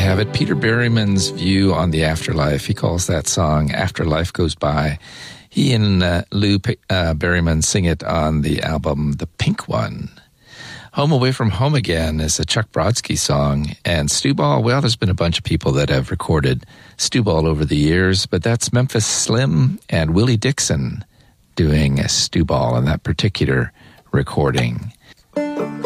have it. Peter Berryman's view on the afterlife. He calls that song After Life Goes By. He and Lou Berryman sing it on the album The Pink One. Home Away from Home Again is a Chuck Brodsky song. And Stu Ball, well, there's been a bunch of people that have recorded Stu Ball over the years, but that's Memphis Slim and Willie Dixon doing Stu Ball in that particular recording.